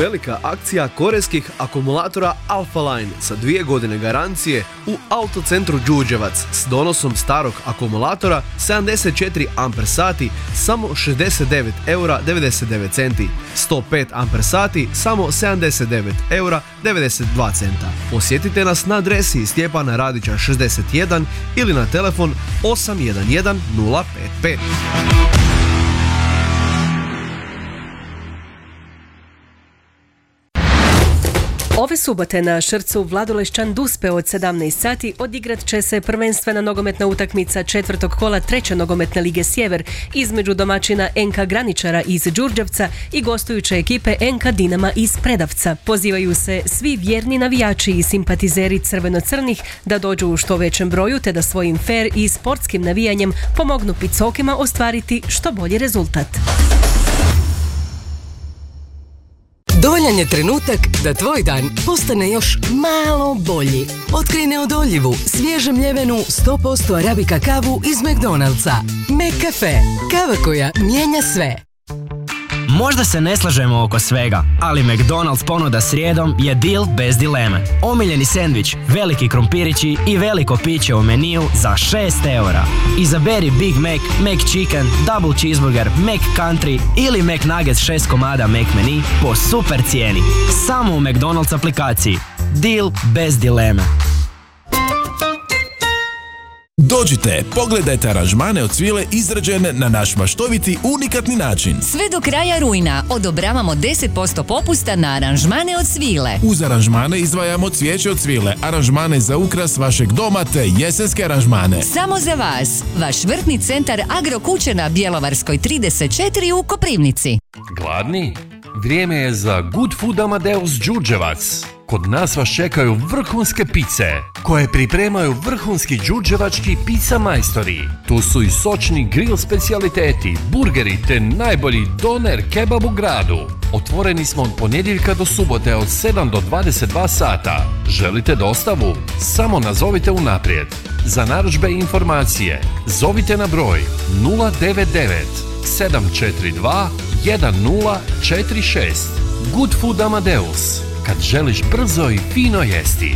velika akcija korejskih akumulatora Alpha Line sa 2 godine garancije u autocentru Đurđevac s donosom starog akumulatora 74 Ah samo 69,99 eura, 105 Ah samo 79,92 eura. Posjetite nas na adresi Stjepana Radića 61 ili na telefon 811 055. Ove subote na Šrcu Vladolešćan Duspe od 17 sati odigrat će se prvenstvena nogometna utakmica četvrtog kola 3. nogometne lige Sjever između domaćina NK Graničara iz Đurđevca i gostujuće ekipe NK Dinama iz Predavca. Pozivaju se svi vjerni navijači i simpatizeri crveno-crnih da dođu u što većem broju te da svojim fer i sportskim navijanjem pomognu Picokima ostvariti što bolji rezultat. Dovoljan je trenutak da tvoj dan postane još malo bolji. Otkrij neodoljivu, svježe mljevenu 100% arabika kavu iz McDonald'sa. McCafe. Kava koja mijenja sve. Možda se ne slažemo oko svega, ali McDonald's ponuda srijedom je deal bez dileme. Omiljeni sendvič, veliki krompirići i veliko piće u meniju za 6 eura. Izaberi Big Mac, McChicken, Double Cheeseburger, McCountry ili McNuggets 6 komada McMenu po super cijeni. Samo u McDonald's aplikaciji. Deal bez dileme. Dođite, pogledajte aranžmane od svile izrađene na naš maštoviti unikatni način. Sve do kraja rujna odobravamo 10% popusta na aranžmane od svile. Uz aranžmane izdvajamo cvijeće od svile, aranžmane za ukras vašeg doma te jesenske aranžmane. Samo za vas, vaš vrtni centar Agrokuće na Bjelovarskoj 34 u Koprivnici. Gladni? Vrijeme je za Good Food Amadeus Đurđevac. Kod nas vas čekaju vrhunske pice, koje pripremaju vrhunski đurđevački pizza majstori. Tu su i sočni grill specijaliteti, burgeri te najbolji doner kebab u gradu. Otvoreni smo od ponedjeljka do subote od 7 do 22 sata. Želite dostavu? Samo nazovite unaprijed. Za narudžbe i informacije zovite na broj 099 742 1046. Good Food Amadeus. Kad želiš brzo i fino jesti.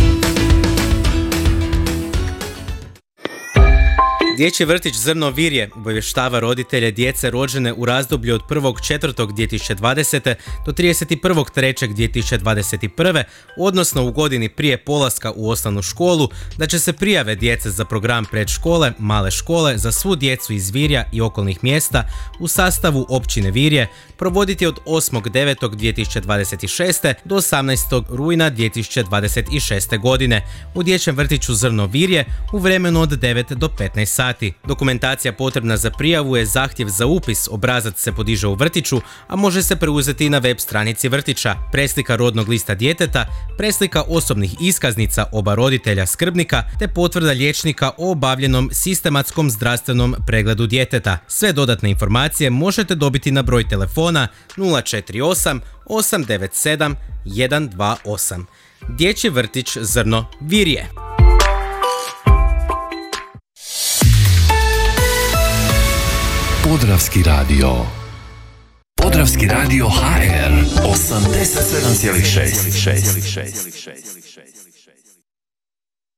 Dječji vrtić Zrno Virje obavještava roditelje djece rođene u razdoblju od 1.4.2020. do 31.3.2021. odnosno u godini prije polaska u osnovnu školu, da će se prijave djece za program predškole, male škole za svu djecu iz Virja i okolnih mjesta u sastavu općine Virje provoditi od 8.9.2026. do 18. rujna 2026. godine u dječjem vrtiću Zrno Virje u vremenu od 9 do 15 sati. Dokumentacija potrebna za prijavu je zahtjev za upis, obrazac se podiže u vrtiću, a može se preuzeti na web stranici vrtića, preslika rodnog lista djeteta, preslika osobnih iskaznica oba roditelja skrbnika te potvrda liječnika o obavljenom sistematskom zdravstvenom pregledu djeteta. Sve dodatne informacije možete dobiti na broj telefona 048 897 128. Dječji vrtić Zrno Virje. Podravski radio. Podravski radio HR 87,6.